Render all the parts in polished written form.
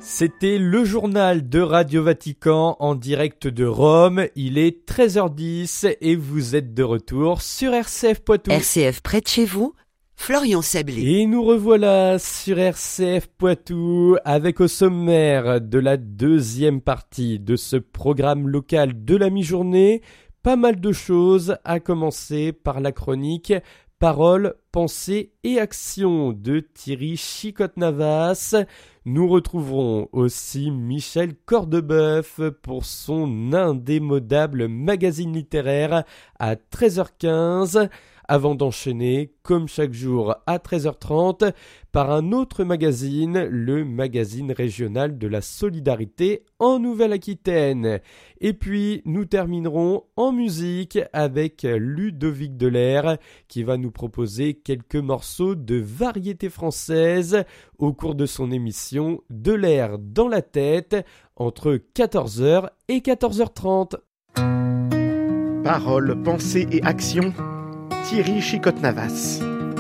C'était le journal de Radio Vatican en direct de Rome. Il est 13h10 et vous êtes de retour sur RCF Poitou. RCF près de chez vous, Florian Sablé. Et nous revoilà sur RCF Poitou avec au sommaire de la deuxième partie de ce programme local de la mi-journée. Pas mal de choses, à commencer par la chronique Paroles, pensées et actions de Thierry Chicotte-Navas. Nous retrouverons aussi Michel Cordebeuf pour son indémodable magazine littéraire à 13h15, avant d'enchaîner, comme chaque jour à 13h30, par un autre magazine, le magazine régional de la solidarité en Nouvelle-Aquitaine. Et puis, nous terminerons en musique avec Ludovic Delair, qui va nous proposer quelques morceaux de variété française au cours de son émission De l'air dans la tête, entre 14h et 14h30. Paroles, pensées et actions, Thierry Chicotte-Navas.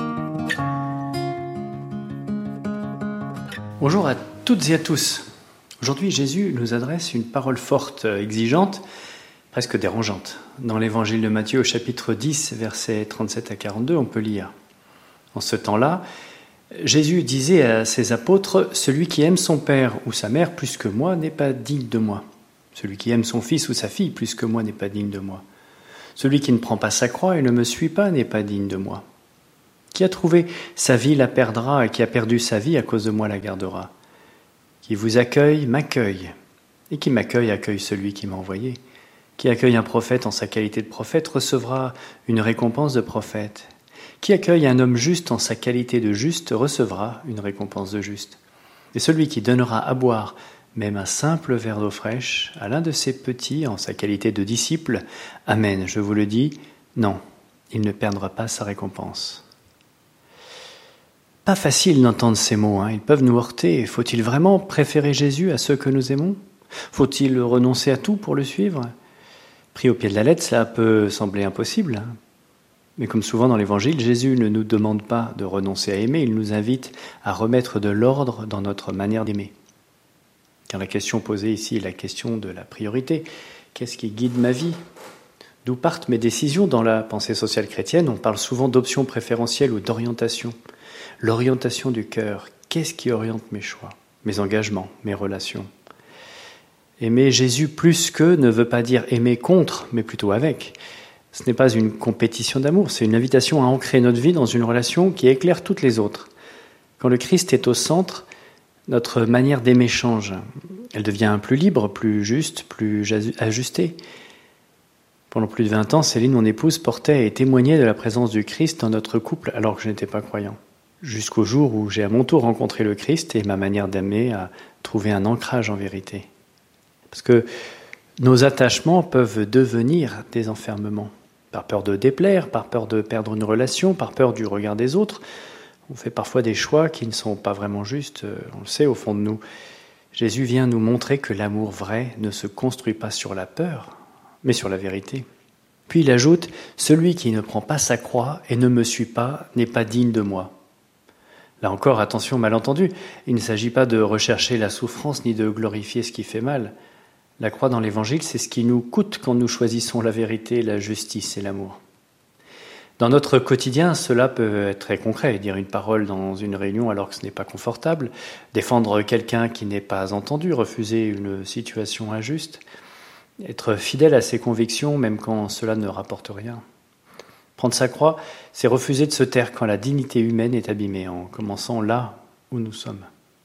Bonjour à toutes et à tous. Aujourd'hui, Jésus nous adresse une parole forte, exigeante, presque dérangeante. Dans l'évangile de Matthieu, au chapitre 10, versets 37 à 42, on peut lire. En ce temps-là, Jésus disait à ses apôtres « Celui qui aime son père ou sa mère plus que moi n'est pas digne de moi. Celui qui aime son fils ou sa fille plus que moi n'est pas digne de moi. Celui qui ne prend pas sa croix et ne me suit pas n'est pas digne de moi. Qui a trouvé sa vie la perdra, et qui a perdu sa vie à cause de moi la gardera. Qui vous accueille, m'accueille. Et qui m'accueille, accueille celui qui m'a envoyé. Qui accueille un prophète en sa qualité de prophète recevra une récompense de prophète. Qui accueille un homme juste en sa qualité de juste recevra une récompense de juste. Et celui qui donnera à boire même un simple verre d'eau fraîche à l'un de ses petits en sa qualité de disciple, amen, je vous le dis, non, il ne perdra pas sa récompense. Pas facile d'entendre ces mots, ils peuvent nous heurter. Faut-il vraiment préférer Jésus à ceux que nous aimons ? Faut-il renoncer à tout pour le suivre ? Pris au pied de la lettre, cela peut sembler impossible. Mais comme souvent dans l'Évangile, Jésus ne nous demande pas de renoncer à aimer, il nous invite à remettre de l'ordre dans notre manière d'aimer. Car la question posée ici est la question de la priorité. Qu'est-ce qui guide ma vie ? D'où partent mes décisions ? Dans la pensée sociale chrétienne, on parle souvent d'options préférentielles ou d'orientation. L'orientation du cœur, qu'est-ce qui oriente mes choix, mes engagements, mes relations ? Aimer Jésus plus que ne veut pas dire aimer contre, mais plutôt avec. Ce n'est pas une compétition d'amour, c'est une invitation à ancrer notre vie dans une relation qui éclaire toutes les autres. Quand le Christ est au centre, notre manière d'aimer change. Elle devient plus libre, plus juste, plus ajustée. Pendant plus de 20 ans, Céline, mon épouse, portait et témoignait de la présence du Christ dans notre couple alors que je n'étais pas croyant. Jusqu'au jour où j'ai à mon tour rencontré le Christ et ma manière d'aimer a trouvé un ancrage en vérité. Parce que nos attachements peuvent devenir des enfermements. Par peur de déplaire, par peur de perdre une relation, par peur du regard des autres. On fait parfois des choix qui ne sont pas vraiment justes, on le sait au fond de nous. Jésus vient nous montrer que l'amour vrai ne se construit pas sur la peur, mais sur la vérité. Puis il ajoute « Celui qui ne prend pas sa croix et ne me suit pas n'est pas digne de moi ». Là encore, attention, malentendu, il ne s'agit pas de rechercher la souffrance ni de glorifier ce qui fait mal. La croix dans l'Évangile, c'est ce qui nous coûte quand nous choisissons la vérité, la justice et l'amour. Dans notre quotidien, cela peut être très concret, dire une parole dans une réunion alors que ce n'est pas confortable, défendre quelqu'un qui n'est pas entendu, refuser une situation injuste, être fidèle à ses convictions même quand cela ne rapporte rien. Prendre sa croix, c'est refuser de se taire quand la dignité humaine est abîmée, en commençant là où nous sommes.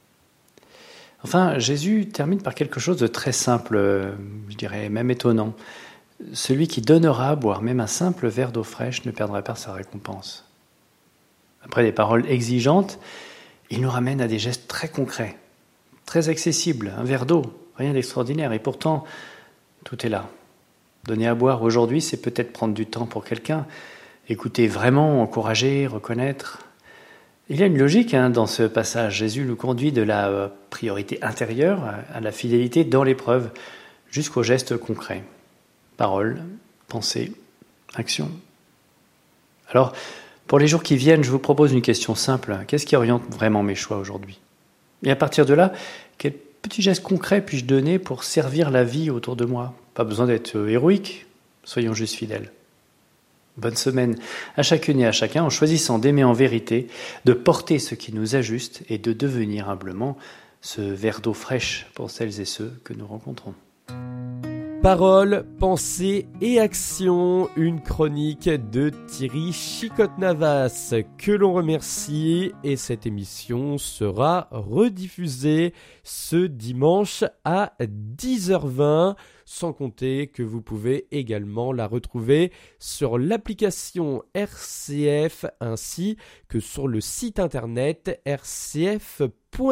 Enfin, Jésus termine par quelque chose de très simple, je dirais même étonnant. Celui qui donnera à boire même un simple verre d'eau fraîche ne perdra pas sa récompense. Après des paroles exigeantes, il nous ramène à des gestes très concrets, très accessibles. Un verre d'eau, rien d'extraordinaire, et pourtant, tout est là. Donner à boire aujourd'hui, c'est peut-être prendre du temps pour quelqu'un, écouter vraiment, encourager, reconnaître. Il y a une logique dans ce passage. Jésus nous conduit de la priorité intérieure à la fidélité dans l'épreuve, jusqu'aux gestes concrets. Parole, pensée, action. Alors, pour les jours qui viennent, je vous propose une question simple. Qu'est-ce qui oriente vraiment mes choix aujourd'hui ? Et à partir de là, quelles petits gestes concrets puis-je donner pour servir la vie autour de moi? Pas besoin d'être héroïque, soyons juste fidèles. Bonne semaine à chacune et à chacun en choisissant d'aimer en vérité, de porter ce qui nous ajuste et de devenir humblement ce verre d'eau fraîche pour celles et ceux que nous rencontrons. Paroles, pensées et actions, une chronique de Thierry Chicotte-Navas que l'on remercie et cette émission sera rediffusée ce dimanche à 10h20, sans compter que vous pouvez également la retrouver sur l'application RCF ainsi que sur le site internet rcf.fr.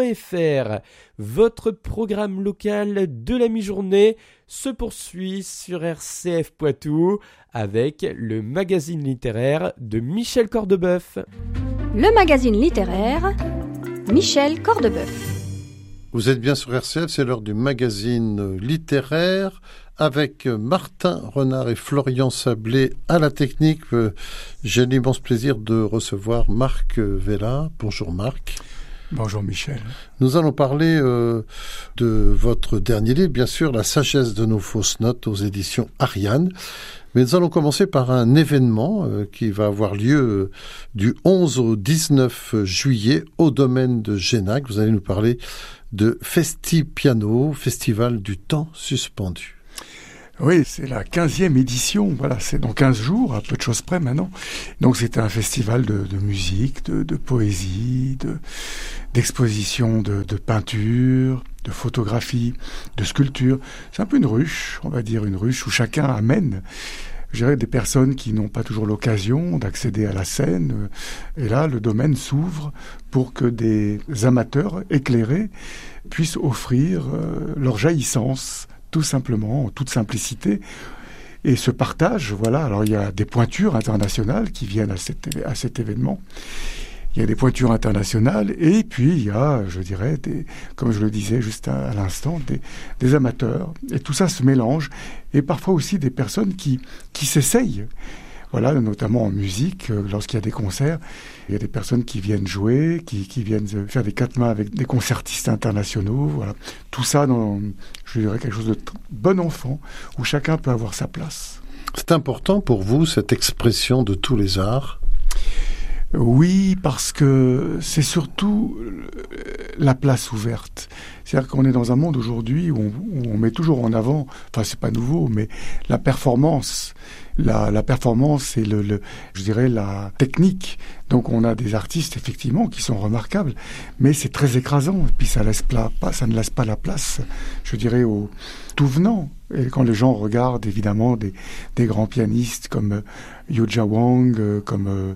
Votre programme local de la mi-journée se poursuit sur RCF Poitou avec le magazine littéraire de Michel Cordebeuf. Le magazine littéraire, Michel Cordebeuf. Vous êtes bien sur RCF, c'est l'heure du magazine littéraire avec Martin Renard et Florian Sablé à la technique. J'ai l'immense plaisir de recevoir Marc Vella. Bonjour Marc. Bonjour Michel. Nous allons parler de votre dernier livre, bien sûr, La sagesse de nos fausses notes aux éditions Ariane. Mais nous allons commencer par un événement qui va avoir lieu du 11 au 19 juillet au domaine de Génac. Vous allez nous parler de Festipiano, Festival du temps suspendu. Oui, c'est la 15e édition, voilà, c'est dans 15 jours, à peu de choses près maintenant. Donc c'est un festival de musique, de poésie, d'exposition, de peinture, de photographie, de sculpture. C'est un peu une ruche, on va dire une ruche où chacun amène, je dirais, des personnes qui n'ont pas toujours l'occasion d'accéder à la scène. Et là, le domaine s'ouvre pour que des amateurs éclairés puissent offrir leur jaillissance, tout simplement, en toute simplicité. Et ce partage, voilà, alors il y a des pointures internationales qui viennent à cet événement. Il y a des pointures internationales et puis il y a, je dirais, comme je le disais juste à l'instant, des amateurs. Et tout ça se mélange et parfois aussi des personnes qui s'essayent. Voilà, notamment en musique, lorsqu'il y a des concerts, il y a des personnes qui viennent jouer, qui viennent faire des quatre mains avec des concertistes internationaux. Voilà, tout ça dans, je dirais, quelque chose de bon enfant, où chacun peut avoir sa place. C'est important pour vous, cette expression de tous les arts ? Oui, parce que c'est surtout la place ouverte. C'est-à-dire qu'on est dans un monde aujourd'hui où on met toujours en avant, enfin c'est pas nouveau, mais la performance. La performance et je dirais la technique. Donc on a des artistes effectivement qui sont remarquables, mais c'est très écrasant. Et puis ça ne laisse pas la place, je dirais, aux tout venant. Et quand les gens regardent évidemment des grands pianistes comme Yoja Wang, comme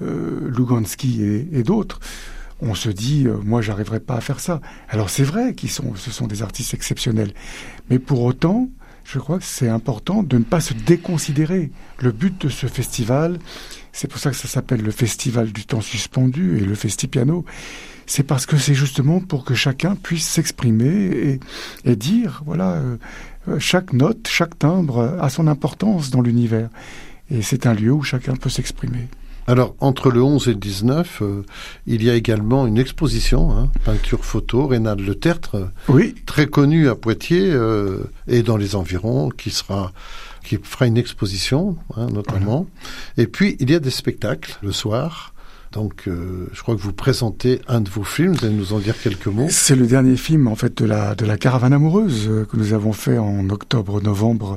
Lugansky et d'autres, on se dit, moi j'arriverai pas à faire ça. Alors c'est vrai ce sont des artistes exceptionnels, mais pour autant, je crois que c'est important de ne pas se déconsidérer. Le but de ce festival, c'est pour ça que ça s'appelle le Festival du temps suspendu et le Festipiano, c'est parce que c'est justement pour que chacun puisse s'exprimer et dire, voilà, chaque note, chaque timbre a son importance dans l'univers. Et c'est un lieu où chacun peut s'exprimer. Alors, entre le 11 et le 19, il y a également une exposition, peinture photo, Reynald Le Tertre, oui, très connu à Poitiers et dans les environs, qui fera une exposition, notamment. Voilà. Et puis, il y a des spectacles le soir. Donc, je crois que vous présentez un de vos films. Vous allez nous en dire quelques mots. C'est le dernier film, en fait, de la caravane amoureuse que nous avons fait en octobre-novembre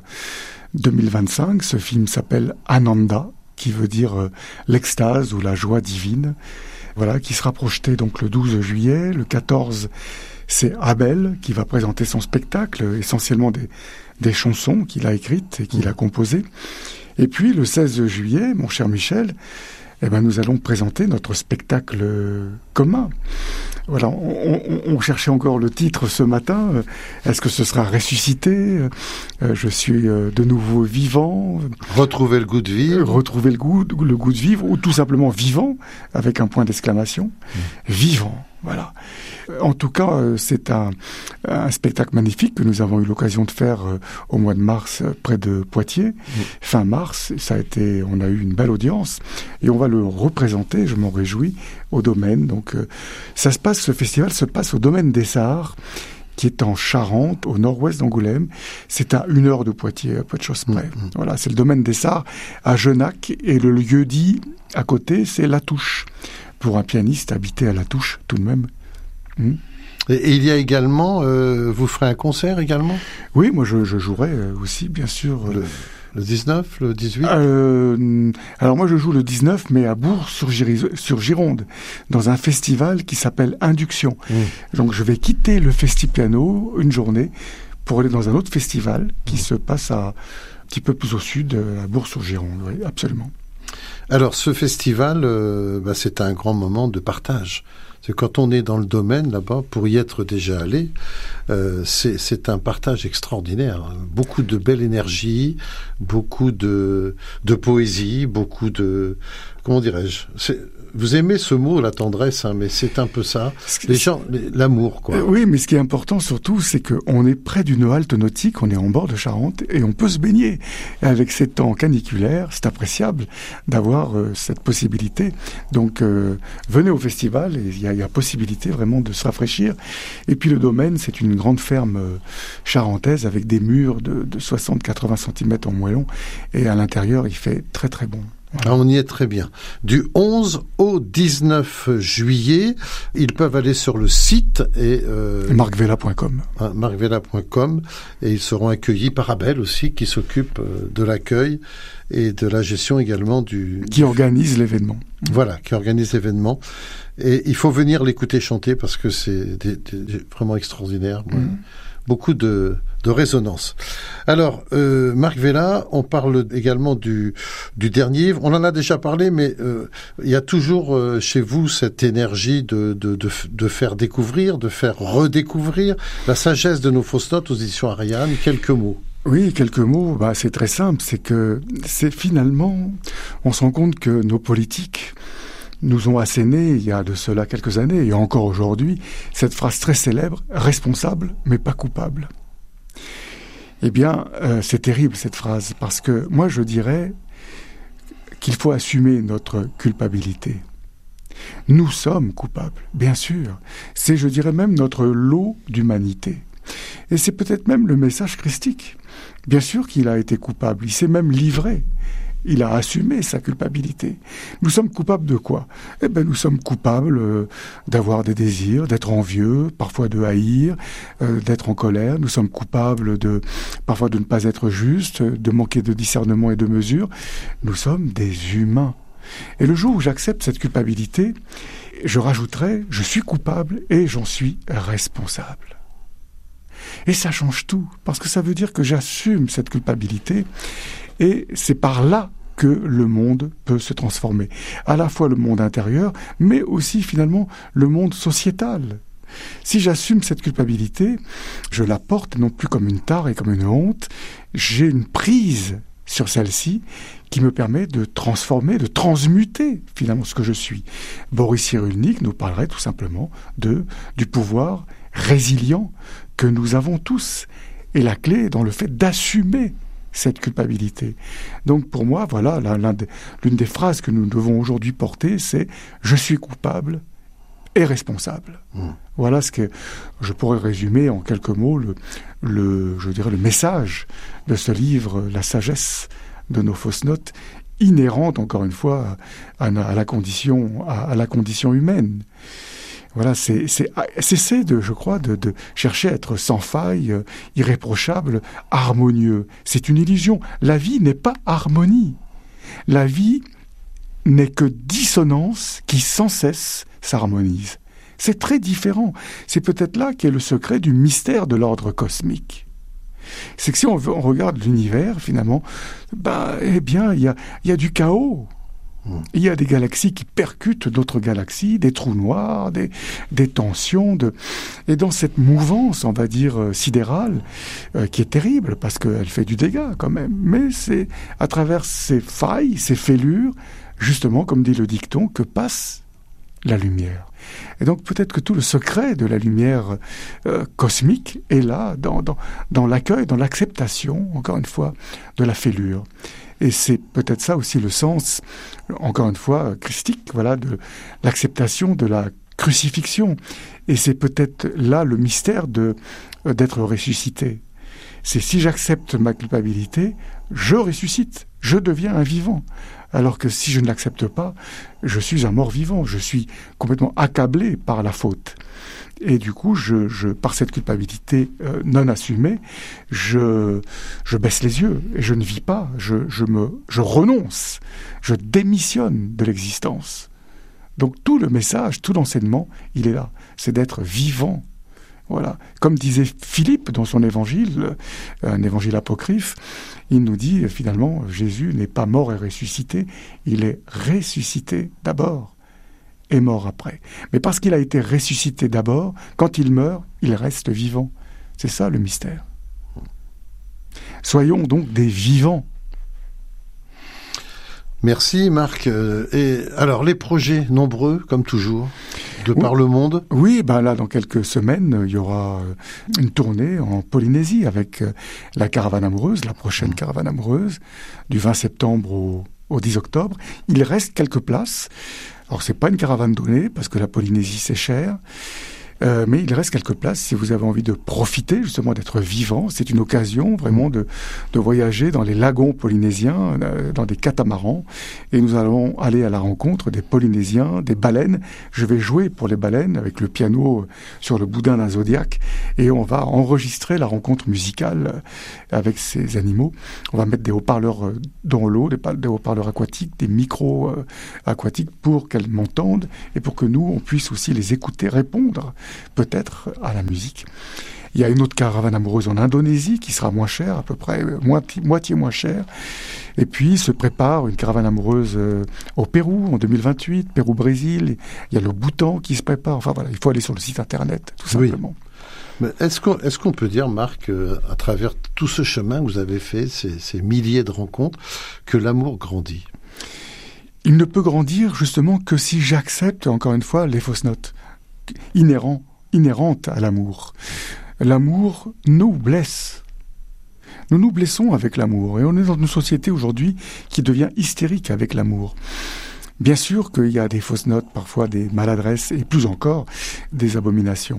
2025. Ce film s'appelle Ananda, qui veut dire l'extase ou la joie divine. Voilà, qui sera projeté donc le 12 juillet. Le 14, c'est Abel qui va présenter son spectacle, essentiellement des chansons qu'il a écrites et qu'il a composées. Et puis, le 16 juillet, mon cher Michel, nous allons présenter notre spectacle commun. Voilà, on cherchait encore le titre ce matin. Est-ce que ce sera ressuscité ? Je suis de nouveau vivant. Retrouver le goût de vivre. Retrouver le goût de vivre, ou tout simplement vivant, avec un point d'exclamation. Vivant, voilà. En tout cas, c'est un spectacle magnifique que nous avons eu l'occasion de faire au mois de mars près de Poitiers. Fin mars, on a eu une belle audience et on va le représenter, je m'en réjouis, au domaine. Donc, ce festival se passe au domaine des Sarres, qui est en Charente, au nord-ouest d'Angoulême. C'est à 1 heure de Poitiers, à peu de choses près. Voilà, c'est le domaine des Sarres, à Genac, et le lieu-dit à côté, c'est La Touche. Pour un pianiste, habiter à La Touche, tout de même. Et il y a également, vous ferez un concert également ? Oui, moi je jouerai aussi, bien sûr. Le 19, le 18 Alors moi je joue le 19, mais à Bourg-sur-Gironde, dans un festival qui s'appelle Induction. Donc je vais quitter le Festi-Piano une journée pour aller dans un autre festival qui se passe un petit peu plus au sud, à Bourg-sur-Gironde. Oui, absolument. Alors ce festival, c'est un grand moment de partage. C'est quand on est dans le domaine là-bas, pour y être déjà allé, c'est un partage extraordinaire. Beaucoup de belle énergie, beaucoup de poésie, beaucoup de... Comment dirais-je ? Vous aimez ce mot, la tendresse, mais c'est un peu ça. Les gens, l'amour, quoi. Oui, mais ce qui est important surtout, c'est qu'on est près d'une halte nautique, on est en bord de Charente, et on peut se baigner. Et avec ces temps caniculaires, c'est appréciable d'avoir cette possibilité. Donc, venez au festival, et il y a possibilité vraiment de se rafraîchir. Et puis le domaine, c'est une grande ferme charentaise avec des murs de 60-80 cm en moellon, et à l'intérieur, il fait très très bon. Ah, on y est très bien. Du 11 au 19 juillet, ils peuvent aller sur le site et marcvella.com. Marcvella.com, et ils seront accueillis par Abel aussi, qui s'occupe de l'accueil et de la gestion également qui organise l'événement. Voilà, qui organise l'événement. Et il faut venir l'écouter chanter parce que c'est vraiment extraordinaire. Beaucoup de résonance. Alors, Marc Vella, on parle également du dernier livre. On en a déjà parlé, mais il y a toujours chez vous cette énergie de faire découvrir, de faire redécouvrir la sagesse de nos fausses notes aux éditions Ariane. Quelques mots. Oui, quelques mots. C'est très simple. C'est finalement, on se rend compte que nos politiques nous ont asséné, il y a de cela quelques années, et encore aujourd'hui, cette phrase très célèbre, « responsable, mais pas coupable ». Eh bien, c'est terrible cette phrase, parce que moi je dirais qu'il faut assumer notre culpabilité. Nous sommes coupables, bien sûr. C'est, je dirais même, notre lot d'humanité. Et c'est peut-être même le message christique. Bien sûr qu'il a été coupable, il s'est même livré. Il a assumé sa culpabilité. Nous sommes coupables de quoi ? Eh bien, nous sommes coupables d'avoir des désirs, d'être envieux, parfois de haïr, d'être en colère. Nous sommes coupables parfois de ne pas être justes, de manquer de discernement et de mesure. Nous sommes des humains. Et le jour où j'accepte cette culpabilité, je rajouterai, je suis coupable et j'en suis responsable. Et ça change tout, parce que ça veut dire que j'assume cette culpabilité. Et c'est par là que le monde peut se transformer. À la fois le monde intérieur, mais aussi finalement le monde sociétal. Si j'assume cette culpabilité, je la porte non plus comme une tare et comme une honte. J'ai une prise sur celle-ci qui me permet de transformer, de transmuter finalement ce que je suis. Boris Cyrulnik nous parlerait tout simplement du pouvoir résilient que nous avons tous. Et la clé est dans le fait d'assumer cette culpabilité. Donc pour moi, voilà, l'une des phrases que nous devons aujourd'hui porter, c'est « Je suis coupable et responsable ». Voilà ce que je pourrais résumer en quelques mots je dirais le message de ce livre, La sagesse de nos fausses notes, inhérente encore une fois à la condition humaine. Voilà, cesser je crois, de chercher à être sans faille, irréprochable, harmonieux. C'est une illusion. La vie n'est pas harmonie. La vie n'est que dissonance qui sans cesse s'harmonise. C'est très différent. C'est peut-être là qu'est le secret du mystère de l'ordre cosmique. C'est que si on regarde l'univers, finalement, eh bien, il y a du chaos. Il y a des galaxies qui percutent d'autres galaxies, des trous noirs, des tensions. Et dans cette mouvance, on va dire, sidérale, qui est terrible, parce qu'elle fait du dégât quand même, mais c'est à travers ces failles, ces fêlures, justement, comme dit le dicton, que passe la lumière. Et donc peut-être que tout le secret de la lumière cosmique est là, dans l'accueil, dans l'acceptation, encore une fois, de la fêlure. Et c'est peut-être ça aussi le sens, encore une fois, christique, voilà, de l'acceptation de la crucifixion Et c'est peut-être là le mystère d'être ressuscité. C'est si j'accepte ma culpabilité, je ressuscite, je deviens un vivant. Alors que si je ne l'accepte pas, je suis un mort-vivant, je suis complètement accablé par la faute. Et du coup, par cette culpabilité non assumée, je baisse les yeux et je ne vis pas, je renonce, je démissionne de l'existence. Donc tout le message, tout l'enseignement, il est là, c'est d'être vivant. Voilà. Comme disait Philippe dans son évangile, un évangile apocryphe, il nous dit finalement, Jésus n'est pas mort et ressuscité, il est ressuscité d'abord et mort après. Mais parce qu'il a été ressuscité d'abord, quand il meurt, il reste vivant. C'est ça le mystère. Soyons donc des vivants. Merci Marc. Et alors les projets nombreux comme toujours de par le monde. Oui, là dans quelques semaines il y aura une tournée en Polynésie avec la caravane amoureuse, la prochaine caravane amoureuse du 20 septembre au 10 octobre. Il reste quelques places. Alors c'est pas une caravane donnée parce que la Polynésie c'est cher. Mais il reste quelques places si vous avez envie de profiter justement d'être vivant. C'est une occasion vraiment de voyager dans les lagons polynésiens, dans des catamarans. Et nous allons aller à la rencontre des Polynésiens, des baleines. Je vais jouer pour les baleines avec le piano sur le boudin d'un zodiaque. Et on va enregistrer la rencontre musicale avec ces animaux. On va mettre des haut-parleurs dans l'eau, des haut-parleurs aquatiques, des micros aquatiques pour qu'elles m'entendent et pour que nous, on puisse aussi les écouter, répondre peut-être à la musique. Il y a une autre caravane amoureuse en Indonésie qui sera moins chère, à peu près moitié moins chère. Et puis se prépare une caravane amoureuse au Pérou en 2028, Pérou-Brésil. Il y a le Bhoutan qui se prépare. Enfin voilà, il faut aller sur le site internet, tout simplement. Mais est-ce qu'on peut dire, Marc, à travers tout ce chemin que vous avez fait, ces milliers de rencontres, que l'amour grandit ? Il ne peut grandir justement que si j'accepte, encore une fois, les fausses notes inhérentes à l'amour. L'amour nous blesse. Nous nous blessons avec l'amour. Et on est dans une société aujourd'hui qui devient hystérique avec l'amour. Bien sûr qu'il y a des fausses notes, parfois des maladresses et plus encore des abominations.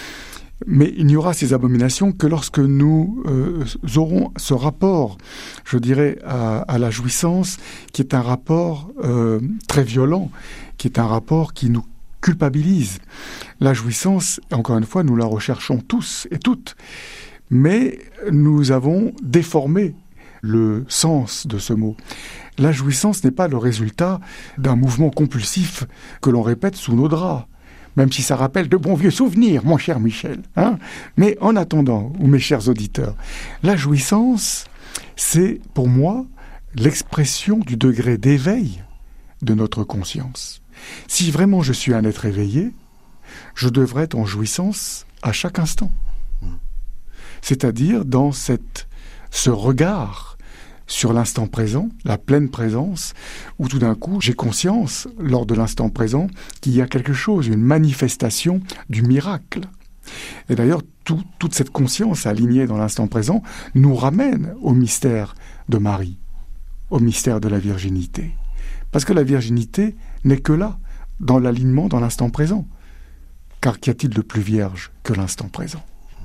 Mais il n'y aura ces abominations que lorsque nous aurons ce rapport, je dirais, à la jouissance, qui est un rapport très violent, qui est un rapport qui nous culpabilise. La jouissance, encore une fois, nous la recherchons tous et toutes, mais nous avons déformé le sens de ce mot. La jouissance n'est pas le résultat d'un mouvement compulsif que l'on répète sous nos draps, même si ça rappelle de bons vieux souvenirs, mon cher Michel. Mais en attendant, ou mes chers auditeurs, la jouissance, c'est pour moi l'expression du degré d'éveil de notre conscience. Si vraiment je suis un être éveillé, je devrais être en jouissance à chaque instant. C'est-à-dire dans ce regard sur l'instant présent, la pleine présence, où tout d'un coup j'ai conscience, lors de l'instant présent, qu'il y a quelque chose, une manifestation du miracle. Et d'ailleurs, toute cette conscience alignée dans l'instant présent nous ramène au mystère de Marie, au mystère de la virginité. Parce que la virginité n'est que là, dans l'alignement, dans l'instant présent. Car qu'y a-t-il de plus vierge que l'instant présent ?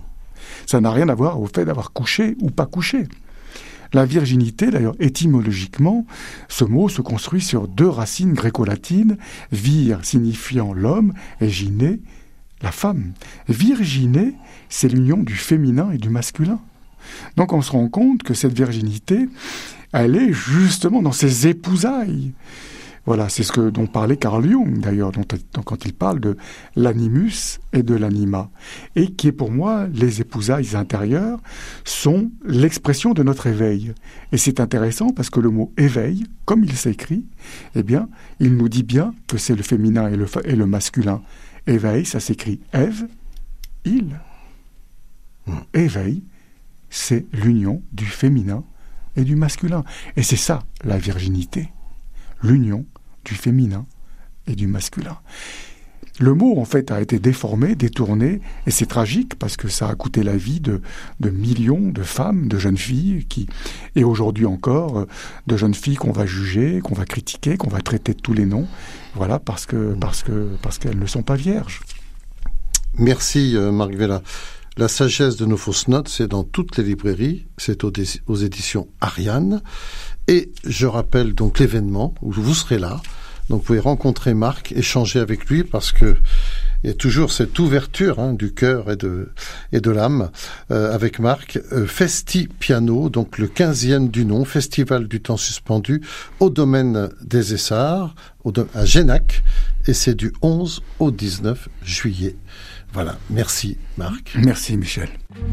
Ça n'a rien à voir au fait d'avoir couché ou pas couché. La virginité, d'ailleurs, étymologiquement, ce mot se construit sur deux racines gréco-latines, vir signifiant l'homme et gyné, la femme. Virginé, c'est l'union du féminin et du masculin. Donc on se rend compte que cette virginité, elle est justement dans ses épousailles. Voilà, c'est ce dont parlait Carl Jung, d'ailleurs, quand il parle de l'animus et de l'anima. Et qui est pour moi, les épousailles intérieures sont l'expression de notre éveil. Et c'est intéressant parce que le mot éveil, comme il s'écrit, eh bien, il nous dit bien que c'est le féminin et le masculin. Éveil, ça s'écrit Ève, il. Éveil, c'est l'union du féminin et du masculin. Et c'est ça, la virginité. L'union du féminin et du masculin. Le mot, en fait, a été déformé, détourné, et c'est tragique parce que ça a coûté la vie de millions de femmes, de jeunes filles, et aujourd'hui encore, de jeunes filles qu'on va juger, qu'on va critiquer, qu'on va traiter de tous les noms, voilà, parce qu'elles ne sont pas vierges. Merci Marc Vella. La sagesse de nos fausses notes, c'est dans toutes les librairies, c'est aux éditions Ariane. Et je rappelle donc l'événement où vous serez là. Donc vous pouvez rencontrer Marc, échanger avec lui parce que il y a toujours cette ouverture du cœur et de l'âme avec Marc. Festi Piano, donc le 15e du nom, Festival du temps suspendu au domaine des Essarts, à Génac, et c'est du 11 au 19 juillet. Voilà, merci Marc. Merci Michel.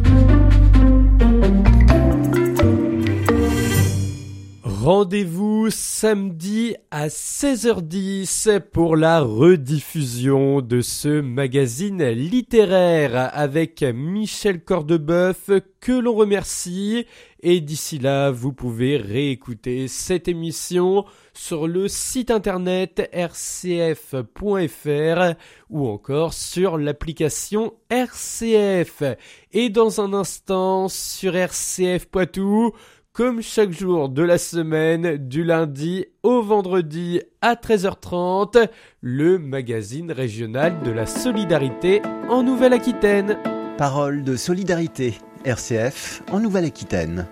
Rendez-vous samedi à 16h10 pour la rediffusion de ce magazine littéraire avec Michel Cordebeuf que l'on remercie. Et d'ici là, vous pouvez réécouter cette émission sur le site internet rcf.fr ou encore sur l'application RCF. Et dans un instant sur RCF Poitou, comme chaque jour de la semaine, du lundi au vendredi à 13h30, le magazine régional de la solidarité en Nouvelle-Aquitaine. Parole de solidarité, RCF en Nouvelle-Aquitaine.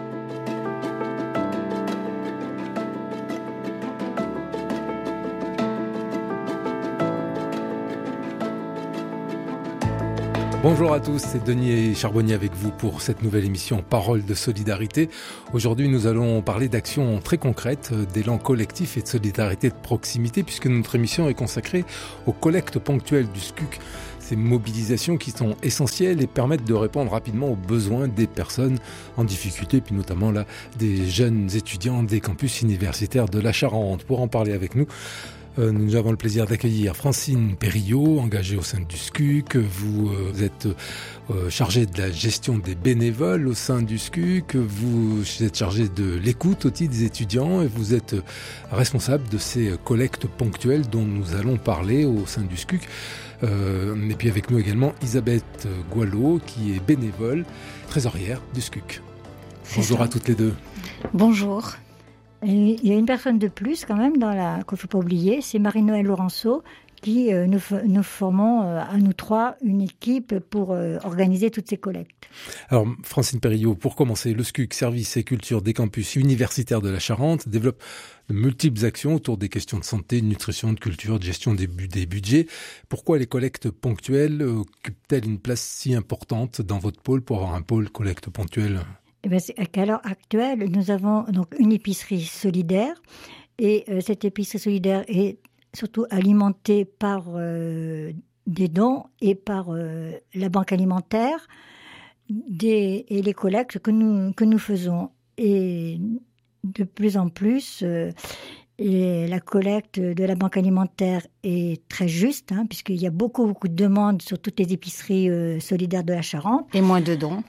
Bonjour à tous, c'est Denis Charbonnier avec vous pour cette nouvelle émission Parole de solidarité. Aujourd'hui, nous allons parler d'actions très concrètes, d'élan collectif et de solidarité de proximité, puisque notre émission est consacrée aux collectes ponctuelles du SCUC. Ces mobilisations qui sont essentielles et permettent de répondre rapidement aux besoins des personnes en difficulté, puis notamment là, des jeunes étudiants des campus universitaires de la Charente. Pour en parler avec nous, nous avons le plaisir d'accueillir Francine Perriot, engagée au sein du SCUC. Vous êtes chargée de la gestion des bénévoles au sein du SCUC. Vous êtes chargée de l'écoute aussi des étudiants et vous êtes responsable de ces collectes ponctuelles dont nous allons parler au sein du SCUC. Et puis avec nous également Isabelle Goualot, qui est bénévole, trésorière du SCUC. Bonjour à toutes les deux. Bonjour. Il y a une personne de plus quand même qu'il ne faut pas oublier, c'est Marie-Noëlle Laurenceau qui nous formons à nous trois une équipe pour organiser toutes ces collectes. Alors Francine Perriot, pour commencer, le SCUC, Services et Culture des campus universitaires de la Charente, développe de multiples actions autour des questions de santé, de nutrition, de culture, de gestion des budgets. Pourquoi les collectes ponctuelles occupent-elles une place si importante dans votre pôle pour avoir un pôle collecte ponctuelle ? À l'heure actuelle, nous avons donc une épicerie solidaire et cette épicerie solidaire est surtout alimentée par des dons et par la banque alimentaire et les collectes que nous faisons. Et de plus en plus, et la collecte de la banque alimentaire est très juste, puisqu'il y a beaucoup de demandes sur toutes les épiceries solidaires de la Charente. Et moins de dons.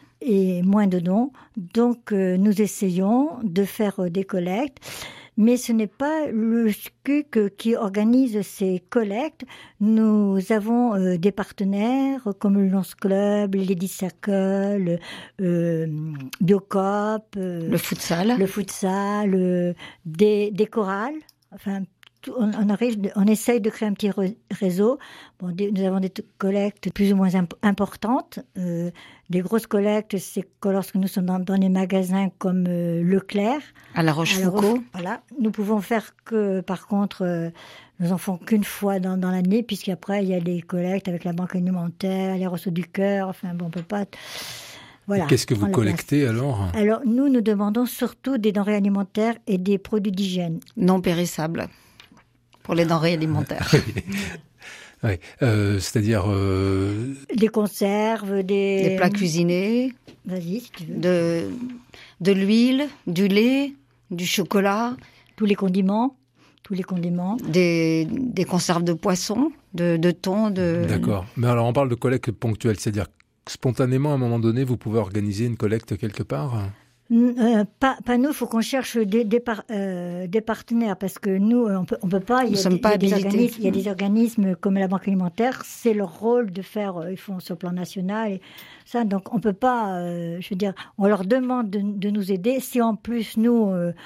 Donc, nous essayons de faire des collectes. Mais ce n'est pas le SCUC qui organise ces collectes. Nous avons des partenaires comme le Lance Club, Lady Circle, Biocop, le futsal, des chorales. Enfin, on essaye de créer un petit réseau. Bon, nous avons des collectes plus ou moins importantes. Des grosses collectes, c'est que lorsque nous sommes dans les magasins comme Leclerc. À La Rochefoucauld. Voilà. Nous pouvons faire que, par contre, nous en faisons qu'une fois dans l'année, puisqu'après, il y a les collectes avec la banque alimentaire, les Restos du Cœur. Enfin, bon, on peut pas... Voilà, qu'est-ce que vous collectez alors ? Alors, nous demandons surtout des denrées alimentaires et des produits d'hygiène. Non périssables. Pour les denrées alimentaires. Oui, c'est-à-dire... Des conserves, des plats cuisinés. Vas-y, si tu veux. De l'huile, du lait, du chocolat. Tous les condiments. Des conserves de poisson, de thon. D'accord. Mais alors, on parle de collecte ponctuelle, c'est-à-dire spontanément, à un moment donné, vous pouvez organiser une collecte quelque part ? Pas nous, il faut qu'on cherche des partenaires parce que nous, on peut pas. Il y a des organismes comme la Banque alimentaire, c'est leur rôle de faire. Ils font sur le plan national et ça, donc on peut pas. Je veux dire, on leur demande de nous aider. Si en plus nous,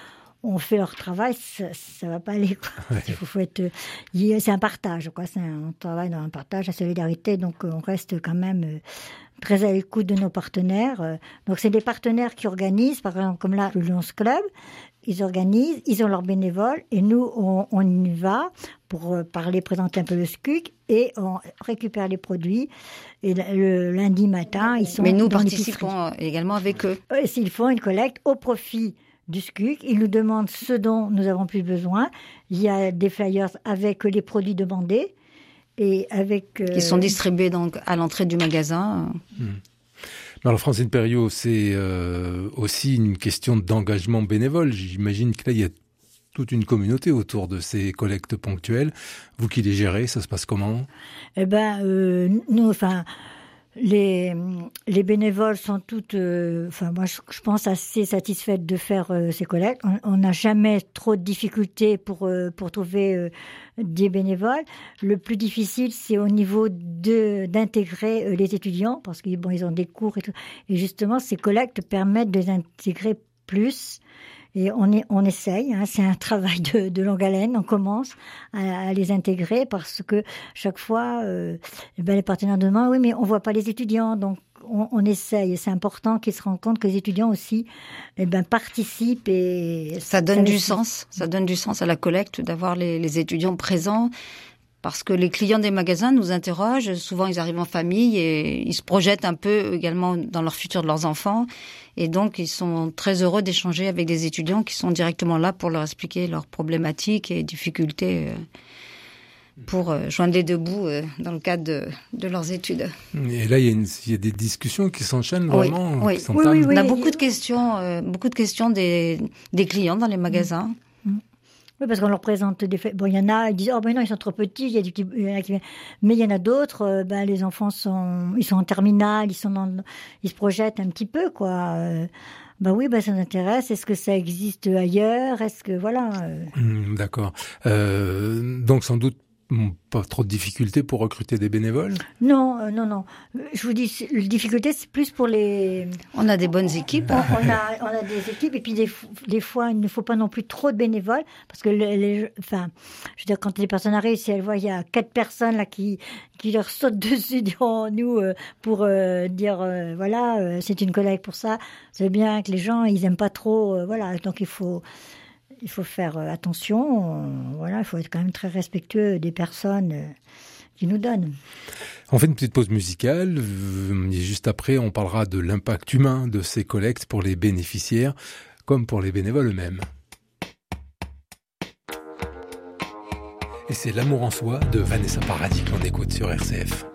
on fait leur travail, ça va pas aller, quoi. Ouais. Il faut être, c'est un partage, quoi. On travaille dans un partage, la solidarité, donc on reste quand même très à l'écoute de nos partenaires. Donc c'est des partenaires qui organisent, par exemple comme là le Lions Club, ils organisent, ils ont leurs bénévoles et nous on y va pour parler, présenter un peu le SCUC et on récupère les produits et le lundi matin ils sont. Mais nous dans participons également avec eux. S'ils font une collecte au profit du SCUC, ils nous demandent ce dont nous avons plus besoin. Il y a des flyers avec les produits demandés. Et avec, Qui sont distribués donc à l'entrée du magasin. Alors Francine Perriot, c'est aussi une question d'engagement bénévole. J'imagine que là, il y a toute une communauté autour de ces collectes ponctuelles. Vous qui les gérez, ça se passe comment ? Eh ben, nous, enfin, les bénévoles sont toutes, moi, je pense assez satisfaites de faire ces collectes. On n'a jamais trop de difficultés pour trouver des bénévoles. Le plus difficile, c'est au niveau d'intégrer les étudiants, parce qu'ils ils ont des cours et tout. Et justement, ces collectes permettent de les intégrer plus. Et on essaye, hein, c'est un travail de longue haleine, on commence à les intégrer parce que chaque fois, les partenaires demandent, oui, mais on voit pas les étudiants, donc on essaye. Et c'est important qu'ils se rendent compte que les étudiants aussi, participent et ça donne du sens. Ça donne du sens à la collecte d'avoir les étudiants présents. Parce que les clients des magasins nous interrogent, souvent ils arrivent en famille et ils se projettent un peu également dans leur futur de leurs enfants. Et donc ils sont très heureux d'échanger avec des étudiants qui sont directement là pour leur expliquer leurs problématiques et difficultés pour joindre les deux bouts dans le cadre de leurs études. Et là, il y a des discussions qui s'enchaînent vraiment. Oui. Qui s'entament. On a beaucoup de questions des clients dans les magasins. Oui, parce qu'on leur présente des faits. Bon, il y en a, ils disent, oh ben non, ils sont trop petits, il y en a qui... Mais il y en a d'autres, les enfants ils sont en terminale, ils se projettent un petit peu, quoi. Oui, ça nous intéresse. Est-ce que ça existe ailleurs? Est-ce que, voilà. D'accord. Donc, sans doute, pas trop de difficultés pour recruter des bénévoles? Non. Je vous dis, la difficulté, c'est plus pour les... On a des bonnes équipes. On a des équipes, et puis des fois, il ne faut pas non plus trop de bénévoles, parce que je veux dire, quand les personnes arrivent, si elles voient, il y a 4 personnes là qui leur sautent dessus devant nous pour dire, c'est une collecte pour ça. C'est bien que les gens, ils aiment pas trop, donc il faut faire attention, il faut être quand même très respectueux des personnes qui nous donnent. On fait une petite pause musicale, et juste après on parlera de l'impact humain de ces collectes pour les bénéficiaires, comme pour les bénévoles eux-mêmes. Et c'est L'amour en soi de Vanessa Paradis qu'on écoute sur RCF.